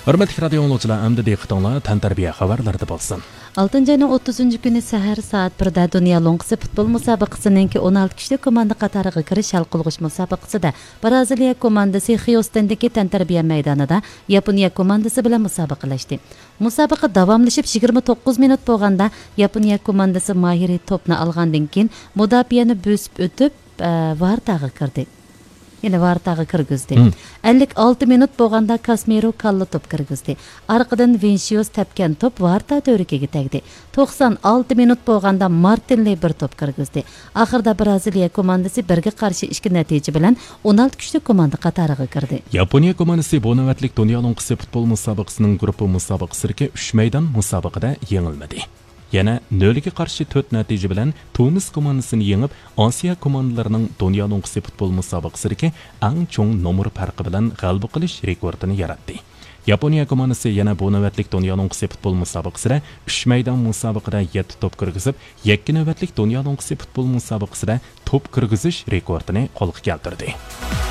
Hörmetli radio dinləyicilər, əmdi diqqətinizə təntarbiyə xəbərləri bolsun. 6 ayının 30 günü səhər saat 1-də Dünya Lonqisi futbol müsabaqəsinin 16 kişilik komanda qatarıga kirish hal qilg'ich musobaqasida Braziliya komandasi Houstondagi tantarbiya maydonida Yaponiya komandasi bilan musobaqalashdi. Musobaqa davomlashib 29 minut bo'lganda Yaponiya komandasi mahiri to'pni olgandan keyin mudofaani bo'sib o'tib vartaga kirdi. Yine vartaga kirgizdi. 56 minut bo'lganda Casemiro kalla top kirgizdi. Arqadan Vinicius tepken top varta törikiga tegdi. 96 minut bo'lganda Martinelli bir top kirgizdi. Oxirida Braziliya komandasi birga qarshi 2 natija bilan 16 kuchli komanda qatoriga kirdi. Yaponiya komandasi bu navbatlik Dünya Lonqisi futbol musobaqasining guruh musobaqasiga 3 maydon musobaqada yengilmadi. Yana 0-ga qarshi 4 natija bilan Tunis komandasini yengib, Osiyo komandalarining Dünya Lonqisi futbol musobaqasiga eng cho'ng nomer farqi bilan g'alaba qilish rekordini yaratdi. Yaponiya komandasi yana bu navbatlik Dünya Lonqisi futbol musobaqasida 3 maydon musobaqada 7 top kirgizib, 2 navbatlik Dünya Lonqisi futbol musobaqasida top kirgizish rekordini qo'lga keltirdi.